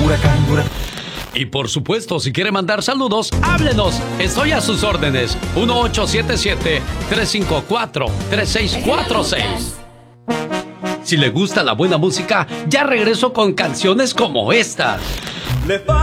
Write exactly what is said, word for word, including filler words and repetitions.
Huracán, huracán. Y por supuesto, si quiere mandar saludos, háblenos. Estoy a sus órdenes. uno ocho siete siete, tres cinco cuatro, tres seis cuatro seis. Si le gusta la buena música, ya regreso con canciones como estas.